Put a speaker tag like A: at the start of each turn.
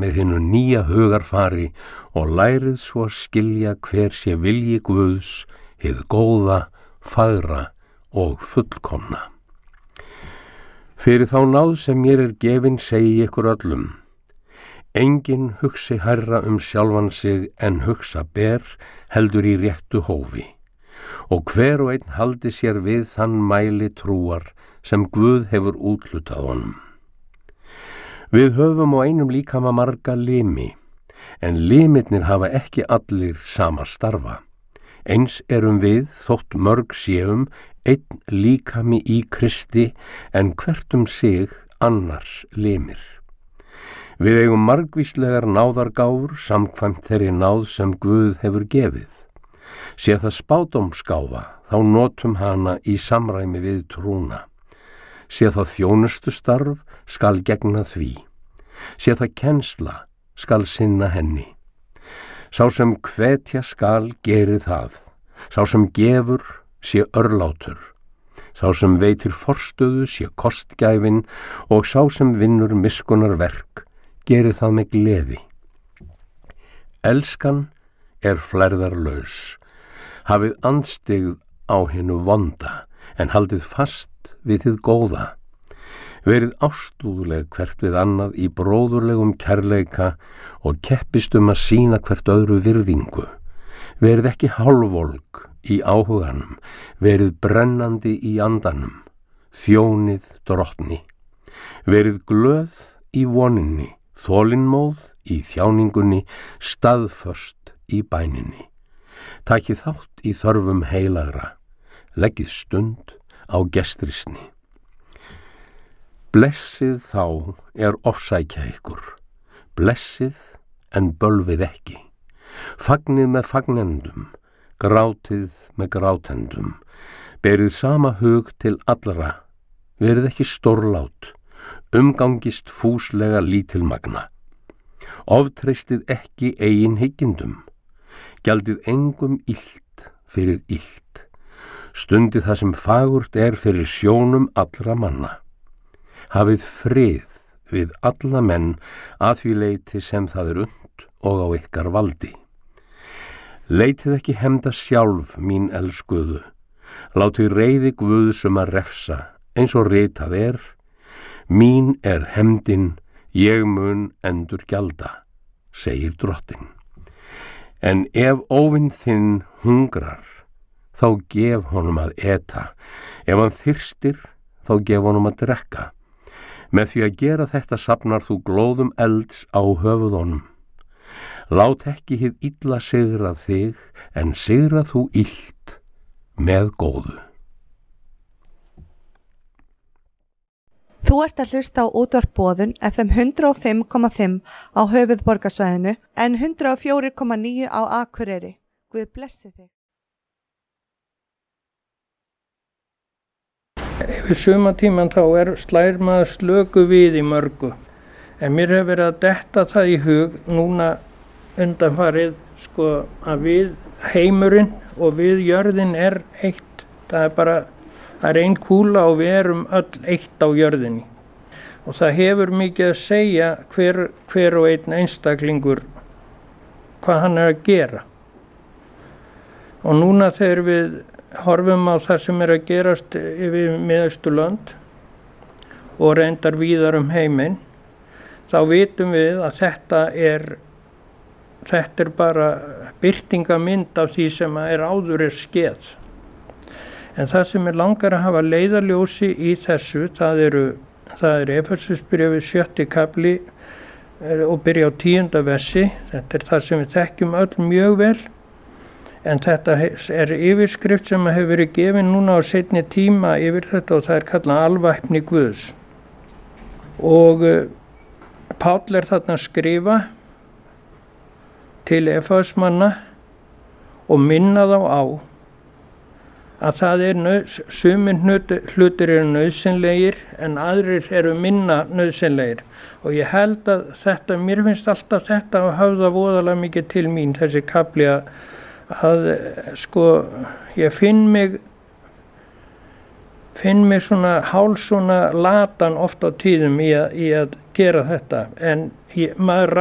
A: með hinu nýja hugarfari og lærið svo að skilja hver sé vilji Guðs, hið góða, fagra og fullkomna. Fyrir þá náð sem mér gefin segi ykkur öllum, enginn hugsi hærra sjálfan sig en hugsa ber heldur í réttu hófi, og hver og einn haldi sér við þann mæli trúar sem Guð hefur úthlutað honum. Við höfum á einum líkama marga limi, en limirnir hafa ekki allir sama starfa. Eins við þótt mörg séum einn líkami í Kristi, en hvert sig annars limir. Við eigum margvíslegar náðargáfur samkvæmt þeirri náð sem Guð hefur gefið. Sé það spádómsgáfa, þá notum hana í samræmi við trúna. Sé það þjónustustarf, skal gegna því. Sé það kennsla, skal sinna henni. Sá sem hvetja skal geri það. Sá sem gefur sé örlátur. Sá sem veitir forstöðu sé kostgæfin, og sá sem vinnur miskunnarverk geri það með gleði. Elskan flærðarlaus. Hafið andstyggð á hinu vonda, en haldið fast við hið góða. Verið ástúðleg hvert við annað í bróðurlegum kærleika og keppist að sýna hvert öðru virðingu. Verið ekki hálfvolg í áhuganum, verið brennandi í andanum, þjónið drottni. Verið glöð í voninni, þolinmóð í þjáningunni, staðföst í bæninni. Takið þátt í þörfum heilagra, leggið stund á gestrisni. Blessið þá ofsækja ykkur, blessið en bölvið ekki. Fagnið með fagnendum, grátið með grátendum. Berið sama hug til allra, verið ekki stórlát, umgangist fúslega lítilmagna. Oftreystið ekki eigin hyggindum, gjaldið engum illt fyrir illt. Stundið það sem fagurt fyrir sjónum allra manna. Hafið frið við alla menn að því leyti sem það unnt og á ykkar valdi. Leitið ekki hefnda sjálf, mín elskuðu. Látið reiði Guðs að refsa, eins og ritað mín hefndin, ég mun endurgjalda, segir drottinn. En ef óvinn þinn hungrar, þá gef honum að eta. Ef hann þyrstir, þá gef honum að drekka. Með því að gera þetta safnar þú glóðum elds á höfuðunum. Lát ekki hið illa sigra þig, en sigra þú illt með góðu.
B: Þú ert að hlusta á útvarp Boðun FM 105,5 á höfuðborgarsvæðinu en 104,9 á Akureyri. Guð blessi þig.
C: Yfir sumartíman þá slær maður slöku við í mörgu, en mér hefur verið að detta það í hug núna undanfarið að við heimurinn og við jörðin eitt. Það er ein kúla og við erum öll eitt á jörðinni. Og það hefur mikið að segja hver og einn einstaklingur hvað hann að gera. Og núna þegar við horfum á það sem að gerast yfir Miðausturlönd og reyndar víðar heiminn, þá vitum við að þetta er bara birtingamynd af því sem áður skeð. En það sem langar að hafa leiðarljósi í þessu, það er Efesusbréfið 7. kafli og byrja á 10. versi. Þetta er það sem við þekkjum öll mjög vel. En þetta yfirskrift sem hefur verið gefin núna á seinni tíma yfir þetta, og það er kallað alvæpni Guðs. Og Páll þarna að skrifa til Efesmanna og minna þá á að það sumir hlutir eru nauðsynlegir en aðrir eru minna nauðsynlegir. Og ég held að mér finnst alltaf þetta að höfða voðalega mikið til mín, þessi kafli að ég finn mig svona hálf svona latan oft á tíðum í að gera þetta, en maður